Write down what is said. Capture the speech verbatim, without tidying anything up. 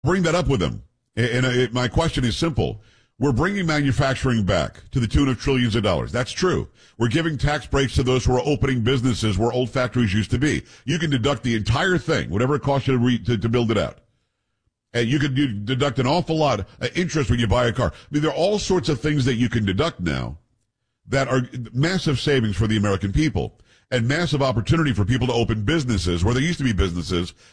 Bring that up with them. And it, my question is simple. We're bringing manufacturing back to the tune of trillions of dollars. That's true. We're giving tax breaks to those who are opening businesses where old factories used to be. You can deduct the entire thing, whatever it costs you to, re, to, to build it out. And you can do, deduct an awful lot of interest when you buy a car. I mean, there are all sorts of things that you can deduct now that are massive savings for the American people and massive opportunity for people to open businesses where there used to be businesses